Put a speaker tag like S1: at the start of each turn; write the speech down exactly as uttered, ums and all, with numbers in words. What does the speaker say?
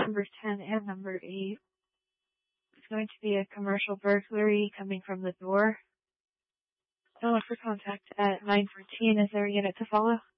S1: number ten and number eight. It's going to be a commercial burglary coming from the door. Don't look for contact at nine fourteen. Is there a unit to follow?